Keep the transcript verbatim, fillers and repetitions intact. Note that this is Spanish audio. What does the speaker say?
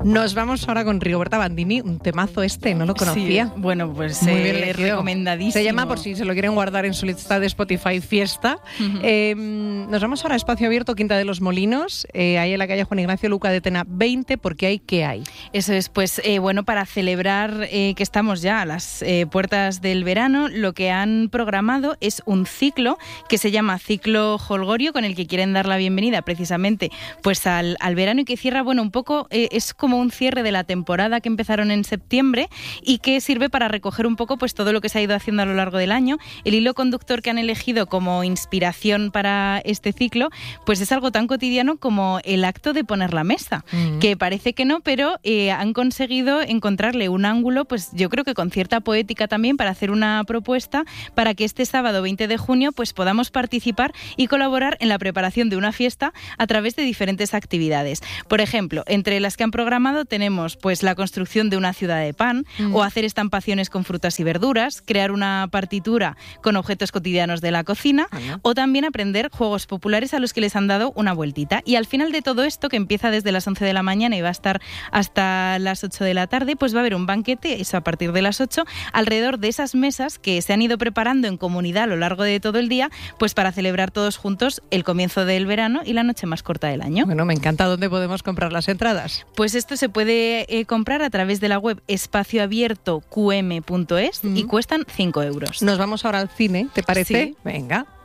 Nos vamos ahora con Rigoberta Bandini, un temazo este, no lo conocía. Sí, bueno, pues Muy eh, bien elegido. recomendadísimo. Se llama, por si se lo quieren guardar en su lista de Spotify, Fiesta. Uh-huh. Eh, nos vamos ahora a Espacio Abierto, Quinta de los Molinos, eh, ahí en la calle Juan Ignacio Luca de Tena veinte, porque hay, ¿qué hay? Eso es, pues eh, bueno, para celebrar eh, que estamos ya a las eh, puertas del verano, lo que han programado es un ciclo que se llama Ciclo Holgorio, con el que quieren dar la bienvenida precisamente pues al, al verano, y que cierra, bueno, un poco, eh, es como un cierre de la temporada que empezaron en septiembre y que sirve para recoger un poco pues todo lo que se ha ido haciendo a lo largo del año. El hilo conductor que han elegido como inspiración para este ciclo pues es algo tan cotidiano como el acto de poner la mesa, mm. que parece que no, pero eh, han conseguido encontrarle un ángulo, pues yo creo que con cierta poética también, para hacer una propuesta para que este sábado veinte de junio pues podamos participar y colaborar en la preparación de una fiesta a través de diferentes actividades. Por ejemplo, entre las que han programado tenemos pues la construcción de una ciudad de pan, mm. o hacer estampaciones con frutas y verduras, crear una partitura con objetos cotidianos de la cocina, uh-huh. o también aprender juegos populares a los que les han dado una vueltita. Y al final de todo esto, que empieza desde las once de la mañana y va a estar hasta las ocho de la tarde, pues va a haber un banquete, eso a partir de las ocho, alrededor de esas mesas que se han ido preparando en comunidad a lo largo de todo el día, pues para celebrar todos juntos el comienzo del verano y la noche más corta del año. Bueno, me encanta. ¿Dónde podemos comprar las entradas? Pues esto se puede eh, comprar a través de la web espacio abierto q m punto es, mm. y cuestan cinco euros. Nos vamos ahora al cine, ¿te parece? Sí. Venga.